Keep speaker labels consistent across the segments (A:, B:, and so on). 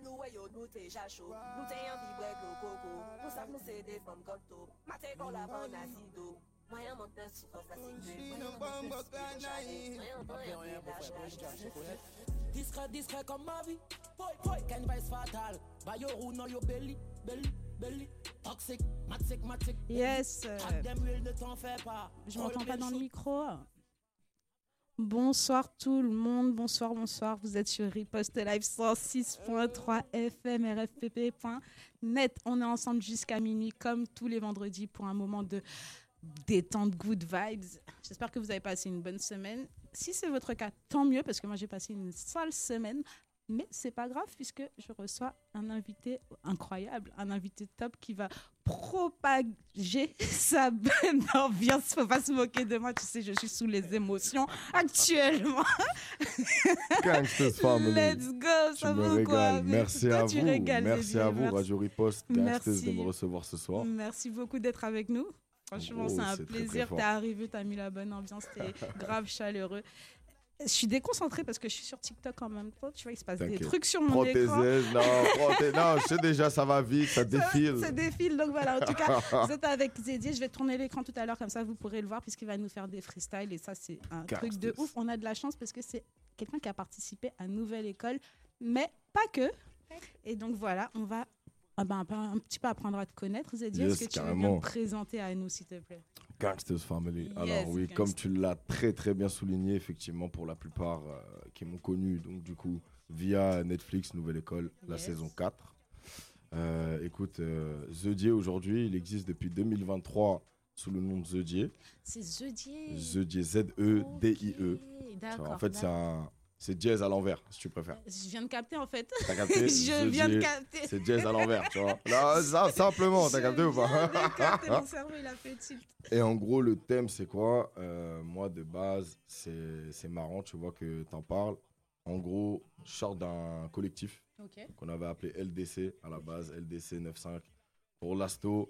A: nous, ouais, yo, nous, t'es chaud. Nous, t'es un vibre avec le coco. Nous savons, nous, c'est des femmes gâteaux. Maté, qu'on la bonne acido. Moyen montant sur la facilité.
B: Discret comme ma vie. Boy, can vice fatal. By your who know your belly. Toxic, matic.
C: Yes. Je m'entends pas dans le micro. Bonsoir tout le monde, bonsoir. Vous êtes sur Riposte Live 106.3 FM rfpp.net. On est ensemble jusqu'à minuit comme tous les vendredis pour un moment de détente, good vibes. J'espère que vous avez passé une bonne semaine. Si c'est votre cas, tant mieux parce que moi j'ai passé une sale semaine. Mais c'est pas grave puisque je reçois un invité incroyable, un invité top qui va propager sa bonne ambiance. Faut pas se moquer de moi, tu sais, je suis sous les émotions actuellement.
D: Gangsters Family.
C: Let's go, ça va quoi?
D: Merci à vous. Merci à vous, Radio Riposte, Gangsters, de me recevoir ce soir.
C: Merci beaucoup d'être avec nous. Franchement, c'est un plaisir. T'es arrivé, t'as mis la bonne ambiance, t'es grave chaleureux. Je suis déconcentrée parce que je suis sur TikTok en même temps. Tu vois, il se passe des trucs sur mon écran.
D: Non, je sais déjà, ça va vite, ça défile.
C: Ça défile, donc voilà. En tout cas, vous êtes avec Zeddy. Je vais tourner l'écran tout à l'heure, comme ça vous pourrez le voir, puisqu'il va nous faire des freestyles. Et ça, c'est un truc de ouf. On a de la chance parce que c'est quelqu'un qui a participé à Nouvelle École, mais pas que. Et donc voilà, on va un petit peu apprendre à te connaître, Zeddy. Est-ce que tu veux bien te présenter à nous, s'il te plaît?
D: Gangsters Family.
C: Yes,
D: alors oui,
C: gangster.
D: comme tu l'as très très bien souligné, effectivement, pour la plupart qui m'ont connu, donc du coup, via Netflix, Nouvelle École, la saison 4. Écoute, Zedier aujourd'hui, il existe depuis 2023 sous le nom de Zedier.
C: C'est Zedier.
D: Zedier, Z-E-D-I-E.
C: Okay, d'accord.
D: En fait, c'est jazz à l'envers, si tu préfères.
C: Je viens de capter, en fait.
D: T'as capté?
C: Je viens de capter.
D: C'est jazz à l'envers, tu vois. Là, ça, simplement, t'as capté ou pas?
C: Je viens de capter, mon cerveau, il a fait tilt.
D: Et en gros, le thème, c'est quoi? Moi, de base, c'est marrant, tu vois, que t'en parles. En gros, je sors d'un collectif qu'on avait appelé LDC, à la base, LDC 95, pour l'Asto,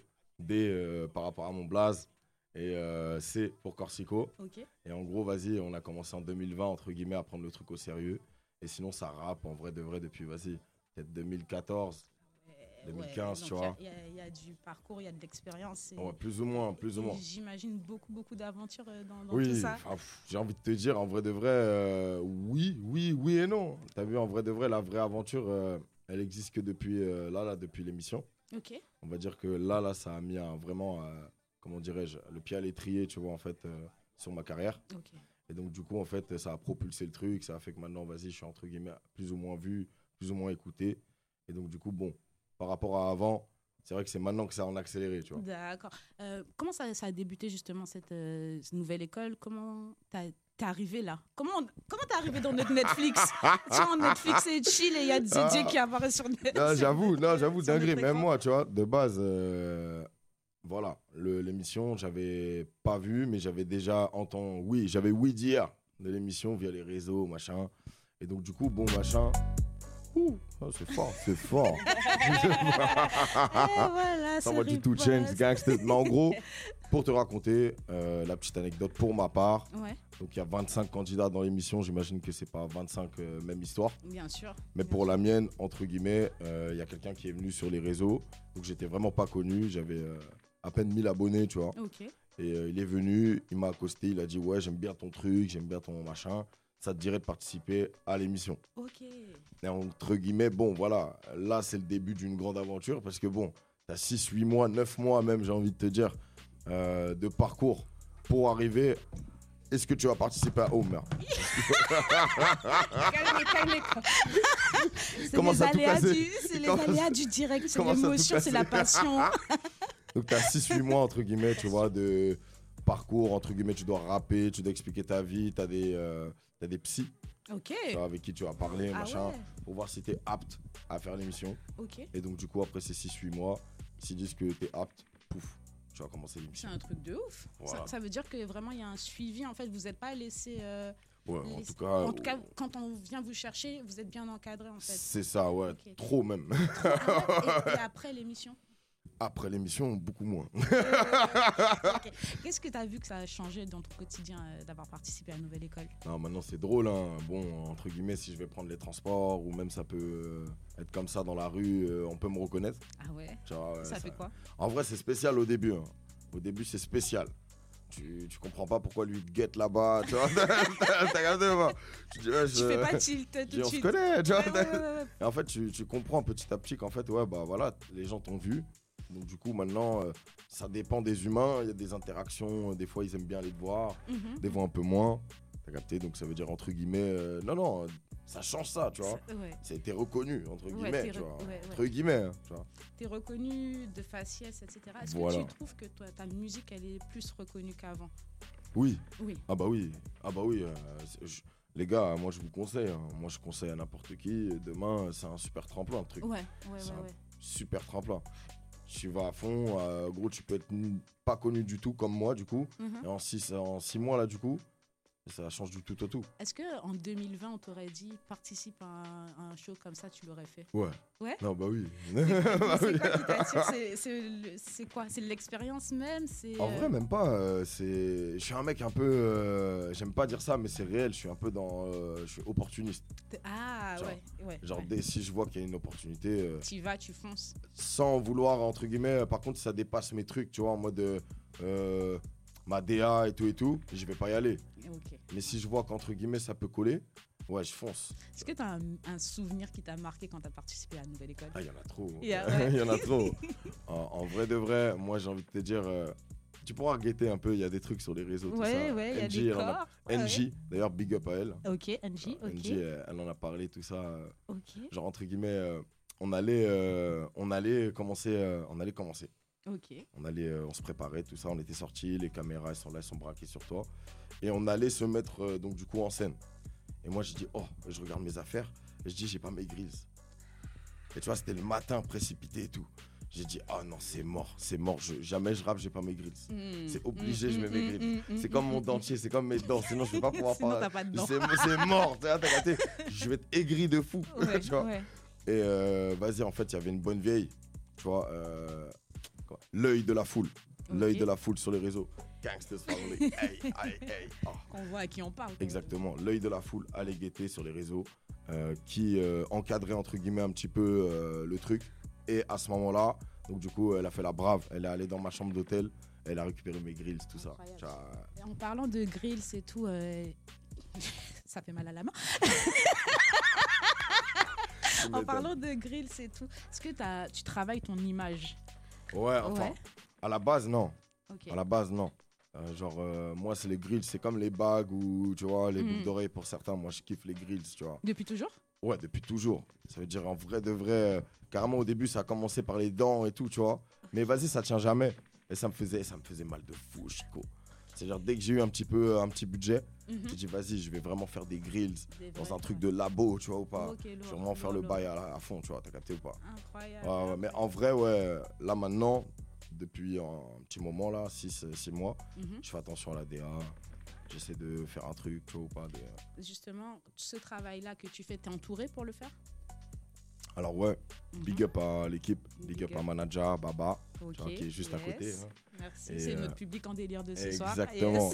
D: D par rapport à mon blaze, et C pour Corsico. Et en gros, vas-y, on a commencé en 2020, entre guillemets, à prendre le truc au sérieux. Et sinon, ça rappe en vrai de vrai depuis, vas-y, peut-être 2014. 2015, tu vois.
C: Il y a du parcours, il y a de l'expérience.
D: Ouais, plus ou moins.
C: J'imagine beaucoup d'aventures dans tout ça.
D: J'ai envie de te dire, en vrai de vrai, oui et non. T'as vu, en vrai de vrai, la vraie aventure, elle existe que depuis, depuis l'émission. On va dire que là, ça a mis vraiment, comment dirais-je, le pied à l'étrier, tu vois, en fait, sur ma carrière. Et donc, du coup, en fait, ça a propulsé le truc. Ça a fait que maintenant, vas-y, je suis, entre guillemets, plus ou moins vu, plus ou moins écouté. Et donc, du coup, bon, par rapport à avant, c'est vrai que c'est maintenant que ça a en accéléré, tu vois.
C: D'accord. Comment ça a débuté justement cette nouvelle école? Comment t'es arrivé là? Comment t'es arrivé dans notre Netflix? Tu vois, Netflix est chill et il y a Didier qui apparaît sur Netflix.
D: J'avoue, dinguerie. Même moi, tu vois, de base, voilà, l'émission, j'avais pas vu, mais j'avais déjà entendu. Oui, j'avais dire de l'émission via les réseaux, machin. Et donc, du coup, bon, machin. C'est fort.
C: Voilà,
D: ça va du tout change gangster. Mais en gros, pour te raconter la petite anecdote pour ma part, donc il y a 25 candidats dans l'émission, j'imagine que c'est pas 25 même histoire.
C: Bien sûr.
D: Mais pour la mienne, entre guillemets, il y a quelqu'un qui est venu sur les réseaux, donc j'étais vraiment pas connu, j'avais à peine 1000 abonnés, tu vois. Et il est venu, il m'a accosté, il a dit ouais, j'aime bien ton truc, j'aime bien ton machin. Ça te dirait de participer à l'émission. Et entre guillemets, bon, voilà, là, c'est le début d'une grande aventure parce que, bon, t'as 6, 8 mois, 9 mois même, j'ai envie de te dire, de parcours pour arriver. Est-ce que tu vas participer à Homer?
C: Calme-toi. C'est les aléas du direct, c'est l'émotion, c'est la passion.
D: Donc, t'as 6, 8 mois, entre guillemets, tu vois, de parcours, entre guillemets, tu dois rapper, tu dois expliquer ta vie, t'as des psys avec qui tu vas parler, machin, pour voir si tu es apte à faire l'émission. Et donc, du coup, après ces 6-8 mois, s'ils disent que tu es apte, pouf, tu vas commencer l'émission.
C: C'est un truc de ouf. Voilà. Ça veut dire que vraiment, il y a un suivi. En fait, vous n'êtes pas laissé...
D: en tout cas,
C: quand on vient vous chercher, vous êtes bien encadré, en fait.
D: C'est ça, ouais. Trop même.
C: Et après l'émission?
D: Après l'émission, beaucoup moins.
C: Ok. Qu'est-ce que tu as vu que ça a changé dans ton quotidien d'avoir participé à Nouvelle École?
D: Non, maintenant c'est drôle, hein. Bon, entre guillemets, si je vais prendre les transports ou même ça peut être comme ça dans la rue, on peut me reconnaître.
C: Ah ouais?
D: Genre,
C: Ça fait quoi?
D: En vrai, c'est spécial au début. Hein. Au début, c'est spécial. Tu comprends pas pourquoi lui il te guette là-bas, tu vois. T'as regardé, moi. Tu dis, ouais,
C: Tu fais pas tilt tout de
D: on se
C: suite.
D: connaît, tu vois.
C: Ouais.
D: Et en fait, tu comprends petit à petit qu'en fait, ouais, bah voilà, les gens t'ont vu. Donc du coup, maintenant, ça dépend des humains. Il y a des interactions. Des fois, ils aiment bien aller te voir.
C: Mhm.
D: Des fois, un peu moins. T'as capté? Donc ça veut dire, entre guillemets, non, ça change ça, tu vois.
C: Ouais.
D: Ça a été reconnu, entre guillemets, tu vois.
C: ouais.
D: Entre guillemets, hein, tu vois.
C: T'es reconnu de faciès, etc. Est-ce
D: Voilà.
C: que tu trouves que ta musique, elle est plus reconnue qu'avant?
D: Oui.
C: Oui.
D: Ah bah oui. Les gars, moi je vous conseille. Hein. Moi je conseille à n'importe qui. Demain, c'est un super tremplin, le truc.
C: Ouais.
D: Super tremplin. Tu vas à fond. Gros, tu peux être pas connu du tout comme moi, du coup.
C: Mhm.
D: Et en 6 mois, là, du coup, ça change du tout au tout.
C: Est-ce qu'en 2020, on t'aurait dit participe à un show comme ça, tu l'aurais fait?
D: Ouais.
C: Ouais.
D: Non, bah oui.
C: C'est quoi qui t'attire? C'est quoi? C'est l'expérience même?
D: En vrai, même pas. Je suis un mec un peu. J'aime pas dire ça, mais c'est réel. Je suis un peu dans. Je suis opportuniste.
C: Ah,
D: Genre,
C: ouais.
D: Genre, si je vois qu'il y a une opportunité.
C: Tu y vas, tu fonces.
D: Sans vouloir, entre guillemets, par contre, ça dépasse mes trucs, tu vois, en mode. Ma DA et tout, je vais pas y aller.
C: Ok.
D: Mais si je vois qu'entre guillemets ça peut coller, ouais, je fonce.
C: Est-ce que tu as un souvenir qui t'a marqué quand tu as participé à la Nouvelle École?
D: Ah, il y en a trop.
C: Ouais.
D: Il y en a trop. En vrai de vrai, moi j'ai envie de te dire, tu pourras guetter un peu, il y a des trucs sur les réseaux, tout ça.
C: Ouais, il y a des corps.
D: NJ, d'ailleurs, big up à elle.
C: Ok, NJ, ok.
D: NJ, elle en a parlé, tout ça.
C: Ok,
D: Genre, entre guillemets, on allait commencer.
C: ok.
D: On se préparait, tout ça, on était sortis, les caméras elles sont là, elles sont braquées sur toi. Et on allait se mettre donc du coup en scène. Et moi je dis, oh, je regarde mes affaires, et je dis, j'ai pas mes grilles. Et tu vois, c'était le matin précipité et tout. J'ai dit, ah non, c'est mort, jamais je rappe, j'ai pas mes grilles. C'est obligé, je mets mes grilles. C'est comme mon dentier, c'est comme mes dents, sinon je vais pas pouvoir
C: Sinon,
D: parler.
C: t'as pas de dents.
D: C'est mort, t'as capté. Je vais être aigri de fou,
C: Ouais,
D: tu vois.
C: ouais.
D: Et vas-y, en fait, il y avait une bonne vieille, tu vois, l'œil de la foule.
C: Ok.
D: L'œil de la foule sur les réseaux. Gangsters Family. Hey. Oh.
C: Qu'on voit à qui on parle.
D: Exactement. L'œil de la foule allait guetter sur les réseaux qui encadrait entre guillemets un petit peu le truc. Et à ce moment-là, donc du coup, elle a fait la brave. Elle est allée dans ma chambre d'hôtel. Elle a récupéré mes grills, tout ça.
C: Et en parlant de grills et tout, ça fait mal à la main. En parlant de grills et tout, est-ce que tu travailles ton image?
D: Ouais, enfin,
C: Ouais.
D: à la base, non.
C: Ok.
D: À la base, non. Moi, c'est les grills, c'est comme les bagues ou, tu vois, les boucles d'oreilles pour certains. Moi, je kiffe les grills, tu vois.
C: Depuis toujours?
D: Ouais, depuis toujours. Ça veut dire en vrai de vrai. Carrément, au début, ça a commencé par les dents et tout, tu vois. Mais vas-y, ça tient jamais. Et ça me faisait mal de fou, Chico. C'est-à-dire, dès que j'ai eu un petit budget, j'ai dit, vas-y, je vais vraiment faire des grills dans un truc de labo, tu vois, ou pas.
C: Ok,
D: Je vais vraiment faire le bail à fond, tu vois, t'as capté ou pas.
C: Incroyable.
D: Ouais, mais en vrai, ouais, là maintenant, depuis un petit moment, là, 6 mois, je fais attention à la DA. J'essaie de faire un truc, tu vois, ou pas.
C: Justement, ce travail-là que tu fais, t'es entouré pour le faire?
D: Alors, ouais, big up à l'équipe, big up à manager, Baba,
C: Ok,
D: tu vois, qui est juste à côté. Hein.
C: Merci,
D: Et,
C: c'est notre public en délire de ce
D: Exactement.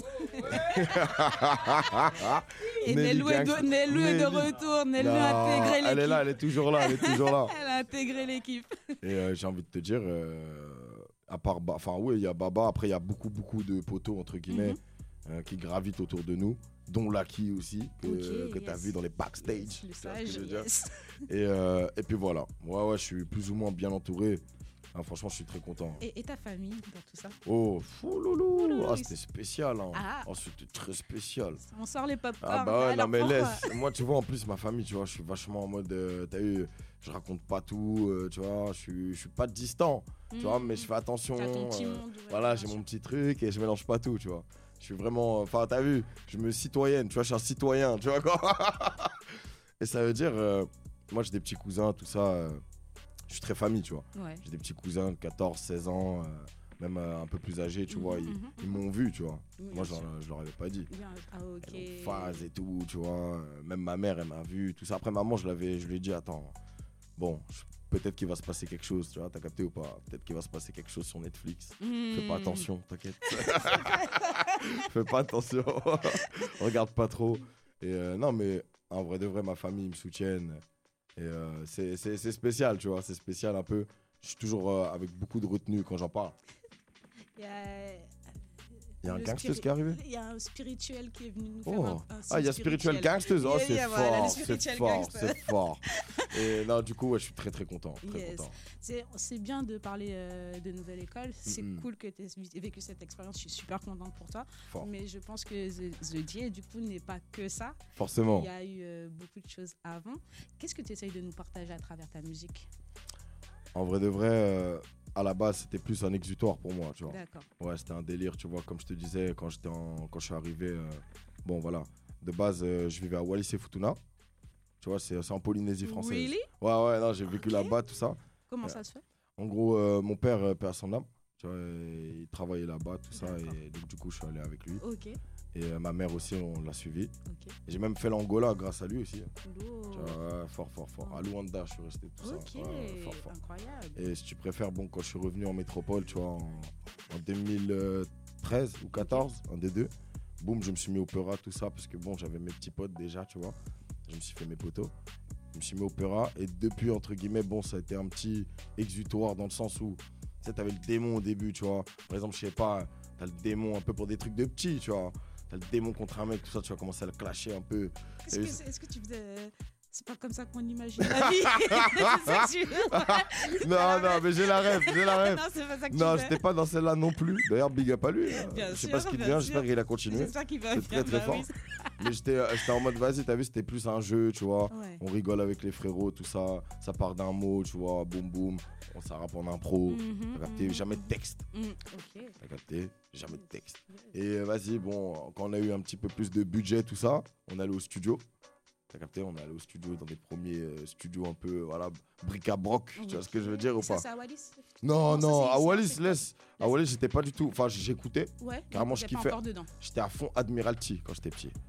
C: soir. Et Nelou est de retour, Nelou a intégré l'équipe.
D: Elle est là, elle est toujours là.
C: Elle a intégré l'équipe.
D: Et j'ai envie de te dire, à part, enfin oui, il y a Baba, après il y a beaucoup de poteaux, entre guillemets, qui gravitent autour de nous, dont Lucky aussi, que tu as vu dans les backstage.
C: Le
D: Tu vois ce que
C: sage,
D: je veux dire.
C: yes.
D: Et puis voilà, ouais, je suis plus ou moins bien entouré. Ah, franchement, je suis très content.
C: Et ta famille dans tout ça?
D: Oh, fouloulou. Ah, c'était spécial. Hein.
C: Ah.
D: Oh, c'était très spécial.
C: On sort les pop
D: Ah bah ouais, non mais laisse. Moi, tu vois, en plus, ma famille, tu vois, je suis vachement en mode, t'as vu, je raconte pas tout, tu vois, je suis pas distant, tu vois, mais je fais attention.
C: T'as ton petit monde, ouais,
D: voilà,
C: bien
D: j'ai
C: sûr.
D: mon petit truc et je mélange pas tout, tu vois. Je suis vraiment, enfin, t'as vu, je me citoyenne, tu vois, je suis un citoyen, tu vois quoi. Et ça veut dire, moi, j'ai des petits cousins, tout ça, je suis très famille, tu vois.
C: Ouais.
D: J'ai des petits cousins de 14, 16 ans, même un peu plus âgés, tu vois, ils m'ont vu, tu vois.
C: Oui,
D: Moi,
C: bien sûr.
D: je leur avais pas dit.
C: Ah, ok.
D: Elle est en phase et tout, tu vois. Même ma mère, elle m'a vu, tout ça. Après, maman, je lui ai dit, attends, bon, peut-être qu'il va se passer quelque chose, tu vois, t'as capté ou pas? Peut-être qu'il va se passer quelque chose sur Netflix. Fais pas attention, t'inquiète. Fais pas attention. Regarde pas trop. Et non, mais en vrai de vrai, ma famille me soutienne. Et c'est spécial, tu vois, c'est spécial un peu. Je suis toujours avec beaucoup de retenue quand j'en parle. Il y a un gangster qui est arrivé.
C: Il y a un spirituel qui est venu nous faire
D: il y a spirituel gangsters. Oh, c'est
C: voilà,
D: fort, c'est fort. Et non, du coup, ouais, je suis très très content. Très content.
C: C'est bien de parler de nouvelle école. C'est cool que tu aies vécu cette expérience. Je suis super contente pour toi. Fort. Mais je pense que The Dié, du coup, n'est pas que ça.
D: Forcément.
C: Il y a eu beaucoup de choses avant. Qu'est-ce que tu essayes de nous partager à travers ta musique?
D: En vrai de vrai, à la base, c'était plus un exutoire pour moi, tu vois.
C: D'accord.
D: Ouais, c'était un délire, tu vois, comme je te disais, quand je suis arrivé, bon, voilà. De base, je vivais à Wallis et Futuna. Tu vois, c'est en Polynésie française.
C: Really?
D: Ouais, non, j'ai vécu là-bas, tout ça.
C: Comment ça se fait?
D: En gros, mon père, père son âme, tu vois, il travaillait là-bas, tout ça, et donc du coup, je suis allé avec lui.
C: Ok.
D: Et ma mère aussi, on l'a suivi.
C: Okay.
D: J'ai même fait l'Angola grâce à lui aussi.
C: Oh.
D: Tu vois, fort. À Luanda, je suis resté tout ça.
C: Fort. Incroyable.
D: Et si tu préfères, bon, quand je suis revenu en métropole, tu vois, en 2013 ou 14, un des deux, boum, je me suis mis au Peura, tout ça, parce que bon, j'avais mes petits potes déjà, tu vois. Je me suis fait mes potos. Je me suis mis au Peura, et depuis, entre guillemets, bon, ça a été un petit exutoire dans le sens où, tu sais, t'avais le démon au début, tu vois. Par exemple, je sais pas, t'as le démon un peu pour des trucs de petits, tu vois. T'as le démon contre un mec, tout ça, tu vas commencer à le clasher un peu.
C: Est-ce que tu faisais... C'est pas comme ça qu'on imagine la vie. C'est ça que tu veux.
D: Non, mais j'ai la rêve.
C: Non, c'est pas ça que tu veux.
D: Non, j'étais pas dans celle-là non plus. D'ailleurs, big up à lui.
C: Je
D: sais pas ce qu'il devient, j'espère qu'il a continué.
C: J'espère qu'il va
D: bien. C'est très fort. Mais j'étais en mode, vas-y, t'as vu, c'était plus un jeu, tu vois. Ouais. On rigole avec les frérots, tout ça. Ça part d'un mot, tu vois, boum boum. On s'arrape en impro. T'as capté, jamais de texte.
C: Ok.
D: T'as capté, jamais de texte. Et vas-y, bon, quand on a eu un petit peu plus de budget, tout ça, on est allé au studio. T'as capté, on est allé au studio, dans des premiers studios un peu, voilà, bric-à-broc, tu vois ce que je veux dire ou pas?
C: Ça, c'est à Wallis?
D: Non, à Wallis, laisse. À Wallis, j'étais pas du tout, enfin, j'écoutais.
C: Ouais,
D: carrément, je kiffais.
C: Pas dedans.
D: J'étais à fond Admiralty quand j'étais petit.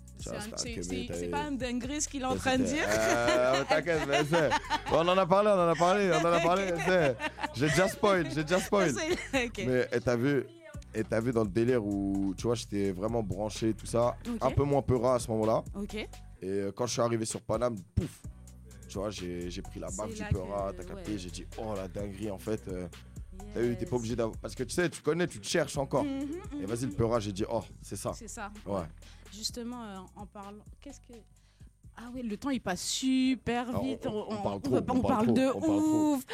C: C'est pas un dinguerie ce qu'il est en train de dire.
D: T'inquiète, mais c'est. On en a parlé. J'ai déjà spoil.
C: Okay.
D: Mais t'as vu dans le délire où, tu vois, j'étais vraiment branché, tout ça. Okay. Un peu moins peura à ce moment-là.
C: Ok.
D: Et quand je suis arrivé sur Paname, pouf, tu vois, j'ai pris la baffe du peura, t'as capté, ouais. J'ai dit, oh la dinguerie, en fait, t'as vu, t'es pas obligé d'avoir. Parce que tu sais, tu connais, tu te cherches encore. Et vas-y, le peura, j'ai dit, oh, c'est ça.
C: C'est ça.
D: Ouais.
C: Justement, en parlant, qu'est-ce que. Ah oui, le temps il passe super vite.
D: On parle trop.
C: On parle de ouf.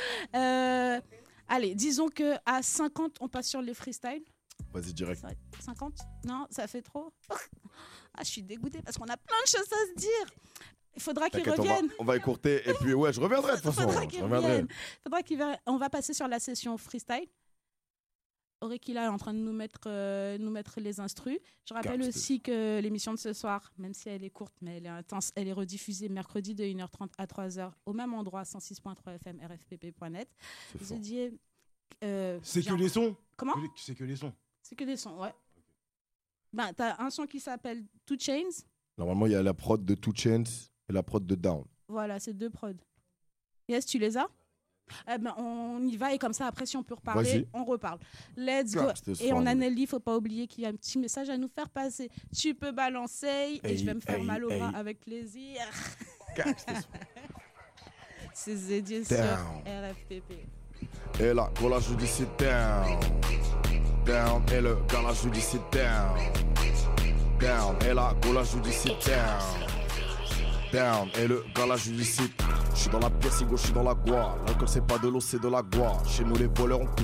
C: Allez, disons qu'à 50, on passe sur les freestyles.
D: Vas-y, direct.
C: 50 ? Non, ça fait trop. Ah, je suis dégoûtée parce qu'on a plein de choses à se dire. Il faudra qu'ils reviennent.
D: On va écourter et puis ouais, je reviendrai de toute façon.
C: Faudra qu'ils on va passer sur la session freestyle. Aurikila est en train de nous mettre les instrus. Je rappelle aussi que l'émission de ce soir, même si elle est courte, mais elle est intense, elle est rediffusée mercredi de 1h30 à 3h au même endroit, 106.3 FM, rfpp.net.
D: C'est
E: que les sons.
C: Comment ?
E: C'est que les sons.
C: C'est que des sons, ouais. Ben, t'as un son qui s'appelle 2 Chainz.
D: Normalement, il y a la prod de 2 Chainz et la prod de Down.
C: Voilà, c'est 2 prods. Yes, tu les as ? Ben, on y va et comme ça, après, si on peut reparler, on reparle. Let's go. Et on a Nelly, il ne faut pas oublier qu'il y a un petit message à nous faire passer. Tu peux balancer et je vais me faire mal au bras avec plaisir. C'est Zeddy sur RFPP.
D: Et là, quand là, je dis sit down. Down. Et le gars là, je dis sit down. Down. Et là, quand là, je dis sit down. Down. Et le gars là, je dis sit. Je suis dans la pièce, je suis dans la gloire. L'alcool, c'est pas de l'eau, c'est de la gloire. Chez nous, les voleurs, on